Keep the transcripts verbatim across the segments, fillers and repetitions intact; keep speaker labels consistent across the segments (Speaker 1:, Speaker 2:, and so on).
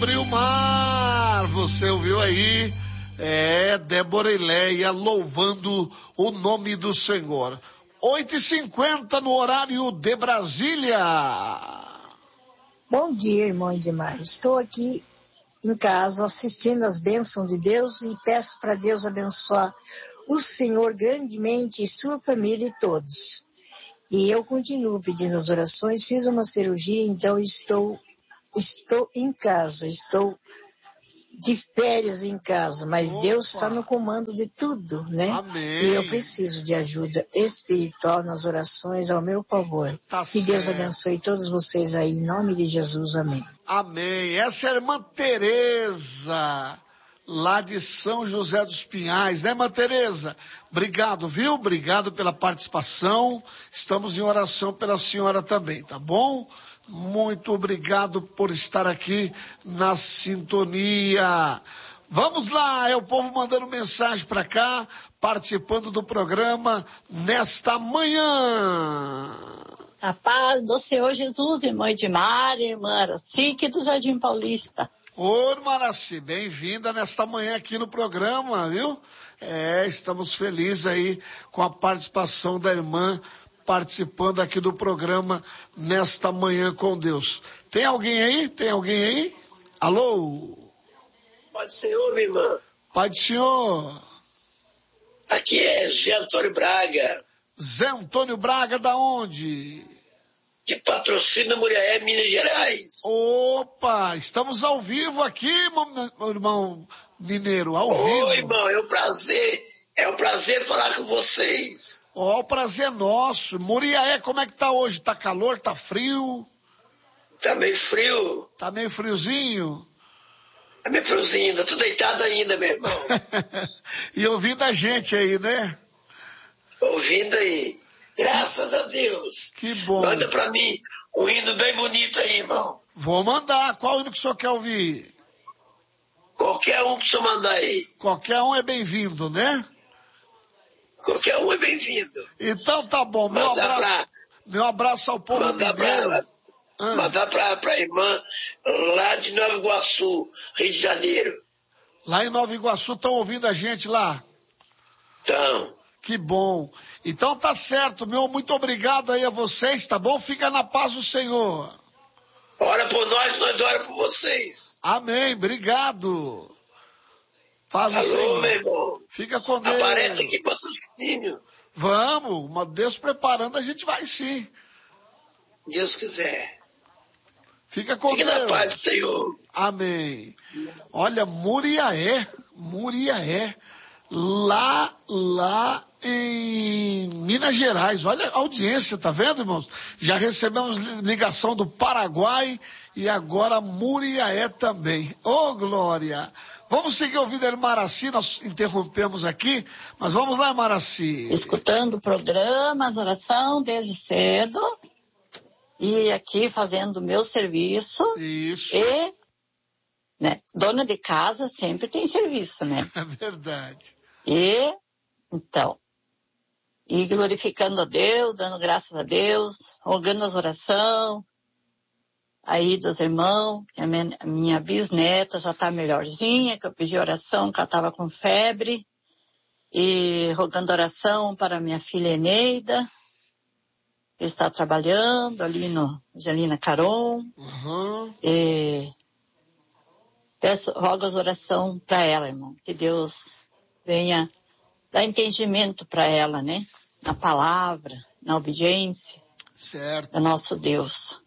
Speaker 1: Abre o mar, você ouviu aí? É, Débora e Leia louvando o nome do Senhor. oito e cinquenta no horário de Brasília.
Speaker 2: Bom dia, irmão Edmar. Estou aqui em casa assistindo as bênçãos de Deus e peço para Deus abençoar o Senhor grandemente e sua família e todos. E eu continuo pedindo as orações, fiz uma cirurgia, então estou, estou em casa, estou de férias em casa, mas Opa. Deus está no comando de tudo, né?
Speaker 1: Amém.
Speaker 2: E eu preciso de ajuda espiritual nas orações ao meu favor.
Speaker 1: Tá
Speaker 2: que Deus
Speaker 1: certo.
Speaker 2: abençoe todos vocês aí, em nome de Jesus, amém.
Speaker 1: Amém. Essa é a irmã Tereza, lá de São José dos Pinhais, né, irmã Tereza? Obrigado, viu? Obrigado pela participação. Estamos em oração pela senhora também, tá bom? Muito obrigado por estar aqui na sintonia. Vamos lá, é o povo mandando mensagem para cá, participando do programa nesta manhã.
Speaker 3: A paz do Senhor Jesus, irmã Edmar, irmã Aracique do Jardim Paulista.
Speaker 1: Ô, irmã Araci, bem-vinda nesta manhã aqui no programa, viu? É, estamos felizes aí com a participação da irmã participando aqui do programa nesta manhã com Deus. Tem alguém aí? Tem alguém aí? Alô?
Speaker 4: Pai do Senhor, minha irmã.
Speaker 1: Pai do Senhor.
Speaker 4: Aqui é Zé Antônio Braga.
Speaker 1: Zé Antônio Braga, da onde?
Speaker 4: De Patrocínio, Muriaé, Minas Gerais.
Speaker 1: Opa, estamos ao vivo aqui, meu irmão mineiro, ao
Speaker 4: Oi,
Speaker 1: vivo.
Speaker 4: Oi, irmão, é um prazer, é um prazer falar com vocês.
Speaker 1: Ó, o prazer é nosso. Muriaé, como é que tá hoje? Tá calor, tá frio?
Speaker 4: Tá meio frio.
Speaker 1: Tá meio friozinho?
Speaker 4: Tá meio friozinho, ainda tô deitado ainda, meu irmão.
Speaker 1: E ouvindo a gente aí, né?
Speaker 4: Ouvindo aí. Graças a Deus.
Speaker 1: Que bom.
Speaker 4: Manda pra mim um hino bem bonito aí, irmão.
Speaker 1: Vou mandar. Qual hino que o senhor quer ouvir?
Speaker 4: Qualquer um que o senhor mandar aí.
Speaker 1: Qualquer um é bem-vindo, né?
Speaker 4: Qualquer um é bem-vindo.
Speaker 1: Então tá bom. Meu
Speaker 4: mandar
Speaker 1: abraço,
Speaker 4: pra,
Speaker 1: meu abraço ao povo
Speaker 4: mandar
Speaker 1: mineiro.
Speaker 4: Pra, ah. Mandar pra, pra irmã lá de Nova Iguaçu, Rio de Janeiro.
Speaker 1: Lá em Nova Iguaçu estão ouvindo a gente lá?
Speaker 4: Estão.
Speaker 1: Que bom. Então tá certo, meu, muito obrigado aí a vocês, tá bom? Fica na paz do Senhor.
Speaker 4: Ora por nós, nós ora por vocês.
Speaker 1: Amém, obrigado. Paz
Speaker 4: Alô,
Speaker 1: do Senhor.
Speaker 4: Meu irmão.
Speaker 1: Fica com Deus.
Speaker 4: Aparece aqui, patrocínio.
Speaker 1: Vamos, mas Deus preparando, a gente vai sim.
Speaker 4: Deus quiser.
Speaker 1: Fica com
Speaker 4: Fique
Speaker 1: Deus.
Speaker 4: na paz do Senhor.
Speaker 1: Amém. Olha, Muriaé, Muriaé, lá, lá em Minas Gerais. Olha a audiência, tá vendo, irmãos? Já recebemos ligação do Paraguai e agora Muriaé também. Ô, oh, glória! Vamos seguir ouvindo a irmã Araci, nós interrompemos aqui, mas vamos lá, irmã Araci.
Speaker 3: Escutando o programa, as orações desde cedo, e aqui fazendo o meu serviço.
Speaker 1: Isso.
Speaker 3: E, né, dona de casa sempre tem serviço, né?
Speaker 1: É verdade.
Speaker 3: E, então, e glorificando a Deus, dando graças a Deus, rogando as orações aí dos irmãos. A minha, a minha bisneta já tá melhorzinha, que eu pedi oração, que ela tava com febre. E rogando oração para minha filha Eneida, que está trabalhando ali no Angelina Caron.
Speaker 1: Uhum.
Speaker 3: E peço, rogo as oração para ela, irmão, que Deus venha dar entendimento para ela, né? Na palavra, na obediência.
Speaker 1: Certo.
Speaker 3: Do nosso Deus.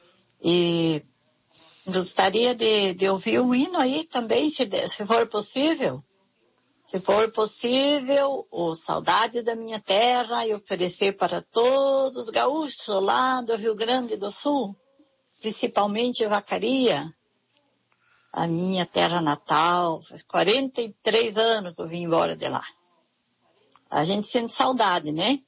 Speaker 3: E gostaria de, de ouvir um hino aí também, se, se for possível. Se for possível, o Saudade da Minha Terra, e oferecer para todos os gaúchos lá do Rio Grande do Sul, principalmente Vacaria, a minha terra natal. Faz quarenta e três anos que eu vim embora de lá. A gente sente saudade, né?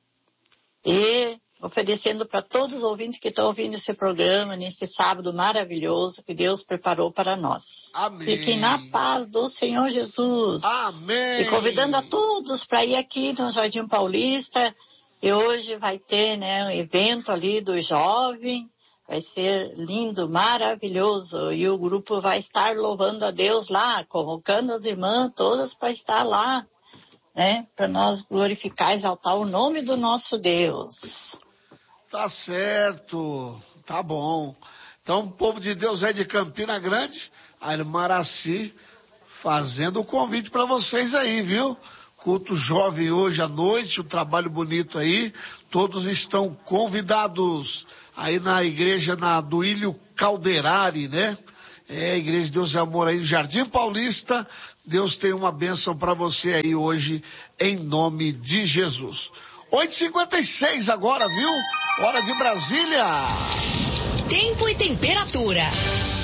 Speaker 3: E oferecendo para todos os ouvintes que estão ouvindo esse programa, nesse sábado maravilhoso que Deus preparou para nós.
Speaker 1: Amém.
Speaker 3: Fiquem na paz do Senhor Jesus.
Speaker 1: Amém.
Speaker 3: E convidando a todos para ir aqui no Jardim Paulista, e hoje vai ter, né, um evento ali do jovem, Vai ser lindo, maravilhoso. E o grupo vai estar louvando a Deus lá, convocando as irmãs todas para estar lá, né? Para nós glorificar, exaltar o nome do nosso Deus.
Speaker 1: Tá certo, tá bom. Então o povo de Deus é de Campina Grande, a irmã Araci fazendo o convite para vocês aí, viu? Culto jovem hoje à noite, um trabalho bonito aí. Todos estão convidados aí na igreja na Duílio Calderari, né? É, a Igreja de Deus e Amor aí no Jardim Paulista. Deus tem uma bênção para você aí hoje, em nome de Jesus. oito e cinquenta e seis agora, viu? Hora de Brasília.
Speaker 5: Tempo e temperatura.